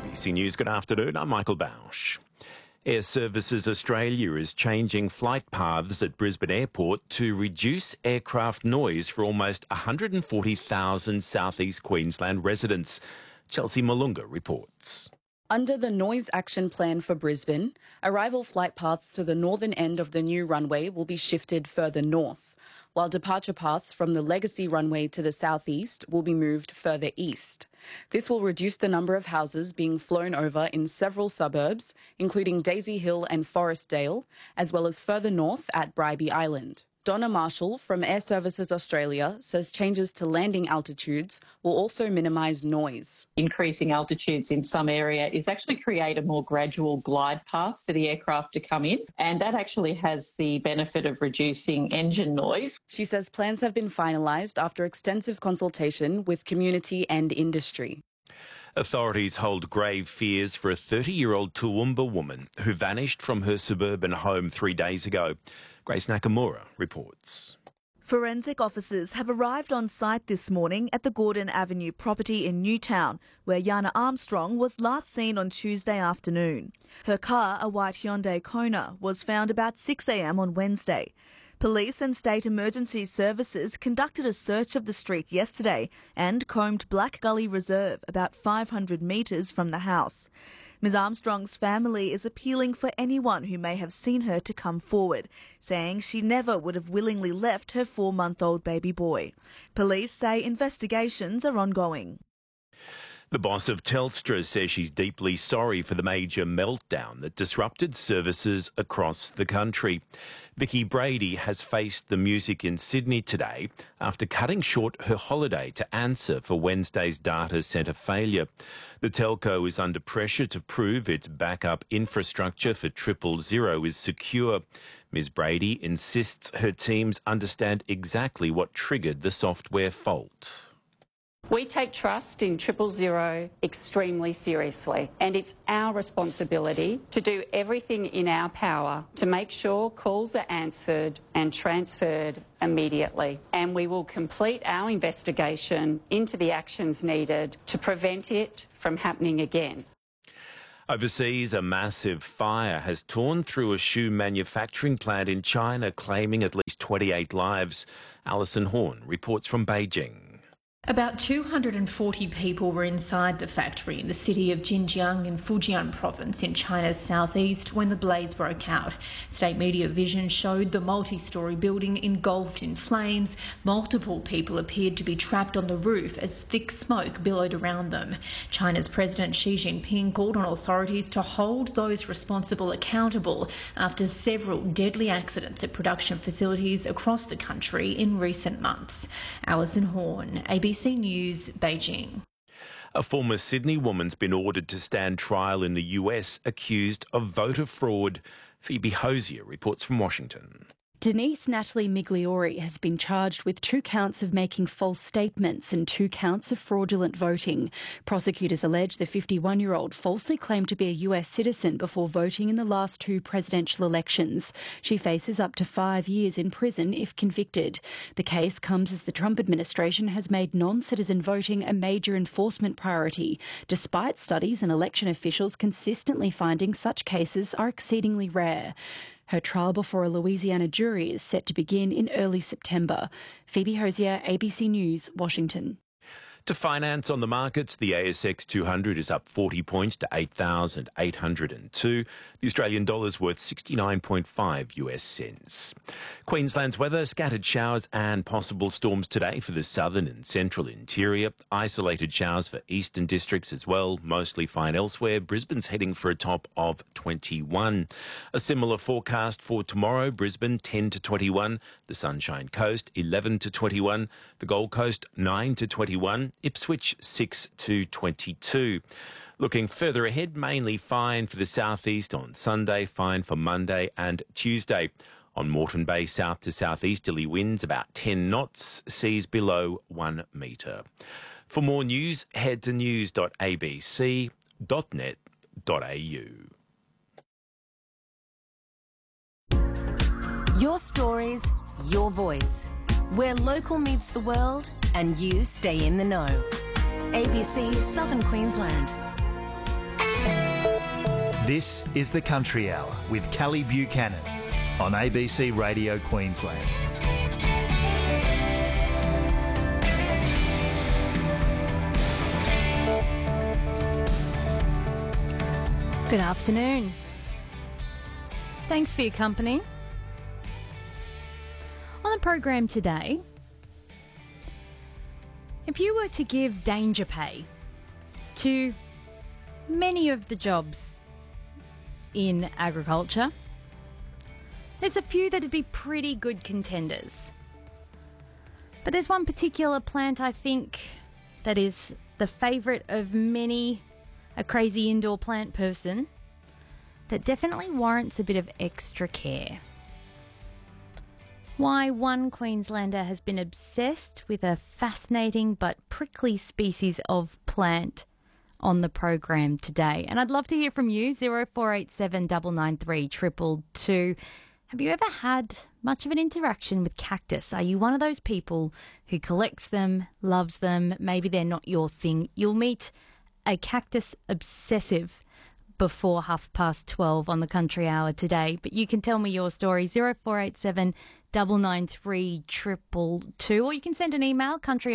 ABC News, good afternoon. I'm Michael Bausch. Air Services Australia is changing flight paths at Brisbane Airport to reduce aircraft noise for almost 140,000 southeast Queensland residents. Chelsea Malunga reports. Under the Noise Action Plan for Brisbane, arrival flight paths to the northern end of the new runway will be shifted further north, while departure paths from the legacy runway to the southeast will be moved further east. This will reduce the number of houses being flown over in several suburbs, including Daisy Hill and Forestdale, as well as further north at Bribie Island. Donna Marshall from Air Services Australia says changes to landing altitudes will also minimise noise. Increasing altitudes in some area is actually create a more gradual glide path for the aircraft to come in, and that actually has the benefit of reducing engine noise. She says plans have been finalised after extensive consultation with community and industry. Authorities hold grave fears for a 30-year-old Toowoomba woman who vanished from her suburban home 3 days ago. Grace Nakamura reports. Forensic officers have arrived on site this morning at the Gordon Avenue property in Newtown, where Yana Armstrong was last seen on Tuesday afternoon. Her car, a white Hyundai Kona, was found about 6 a.m. on Wednesday. Police and state emergency services conducted a search of the street yesterday and combed Black Gully Reserve about 500 metres from the house. Ms Armstrong's family is appealing for anyone who may have seen her to come forward, saying she never would have willingly left her 4-month-old baby boy. Police say investigations are ongoing. The boss of Telstra says she's deeply sorry for the major meltdown that disrupted services across the country. Vicky Brady has faced the music in Sydney today after cutting short her holiday to answer for Wednesday's data centre failure. The telco is under pressure to prove its backup infrastructure for 000 is secure. Ms Brady insists her teams understand exactly what triggered the software fault. We take trust in 000 extremely seriously, and it's our responsibility to do everything in our power to make sure calls are answered and transferred immediately. And we will complete our investigation into the actions needed to prevent it from happening again. Overseas, a massive fire has torn through a shoe manufacturing plant in China, claiming at least 28 lives. Alison Horn reports from Beijing. About 240 people were inside the factory in the city of Xinjiang in Fujian province in China's southeast when the blaze broke out. State media vision showed the multi-storey building engulfed in flames. Multiple people appeared to be trapped on the roof as thick smoke billowed around them. China's President Xi Jinping called on authorities to hold those responsible accountable after several deadly accidents at production facilities across the country in recent months. Alison Horn, ABC News, Beijing. A former Sydney woman's been ordered to stand trial in the US accused of voter fraud. Phoebe Hosier reports from Washington. Denise Natalie Migliori has been charged with 2 counts of making false statements and 2 counts of fraudulent voting. Prosecutors allege the 51-year-old falsely claimed to be a US citizen before voting in the last 2 presidential elections. She faces up to 5 years in prison if convicted. The case comes as the Trump administration has made non-citizen voting a major enforcement priority, despite studies and election officials consistently finding such cases are exceedingly rare. Her trial before a Louisiana jury is set to begin in early September. Phoebe Hosier, ABC News, Washington. To finance on the markets, the ASX 200 is up 40 points to 8,802. The Australian dollar is worth 69.5 US cents. Queensland's weather, scattered showers and possible storms today for the southern and central interior. Isolated showers for eastern districts as well, mostly fine elsewhere. Brisbane's heading for a top of 21. A similar forecast for tomorrow, Brisbane 10 to 21, the Sunshine Coast 11 to 21, the Gold Coast 9 to 21, Ipswich 6 to 22. Looking further ahead, mainly fine for the southeast on Sunday, fine for Monday and Tuesday. On Moreton Bay, south to southeasterly winds about 10 knots, seas below 1 metre. For more news, head to news.abc.net.au. Your stories, your voice. Where local meets the world and you stay in the know. ABC Southern Queensland. This is the Country Hour with Callie Buchanan on ABC Radio Queensland. Good afternoon. Thanks for your company. On the program today, if you were to give danger pay to many of the jobs in agriculture, there's a few that'd be pretty good contenders. But there's one particular plant I think that is the favourite of many a crazy indoor plant person that definitely warrants a bit of extra care. Why one Queenslander has been obsessed with a fascinating but prickly species of plant on the program today. And I'd love to hear from you, 0487 993 222. Have you ever had much of an interaction with cactus? Are you one of those people who collects them, loves them, maybe they're not your thing? You'll meet a cactus obsessive before 12:30 on the Country Hour today. But you can tell me your story, 0487 993 222, or you can send an email,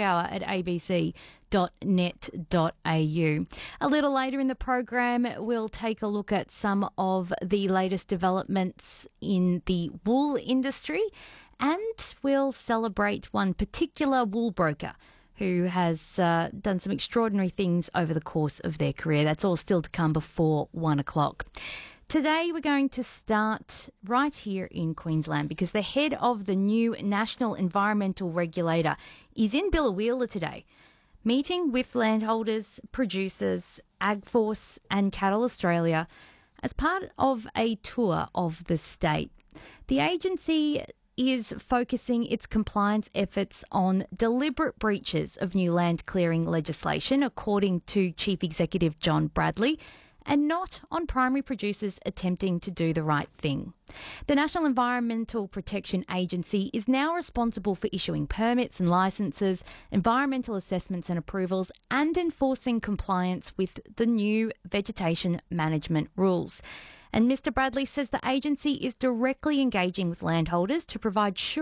countryhour@abc.net.au. A little later in the program, we'll take a look at some of the latest developments in the wool industry, and we'll celebrate one particular wool broker who has done some extraordinary things over the course of their career. That's all still to come before 1 o'clock. Today we're going to start right here in Queensland because the head of the new National Environmental Regulator is in Biloela today, meeting with landholders, producers, AgForce and Cattle Australia as part of a tour of the state. The agency is focusing its compliance efforts on deliberate breaches of new land clearing legislation, according to Chief Executive John Bradley, and not on primary producers attempting to do the right thing. The National Environmental Protection Agency is now responsible for issuing permits and licences, environmental assessments and approvals, and enforcing compliance with the new vegetation management rules. And Mr Bradley says the agency is directly engaging with landholders to provide sure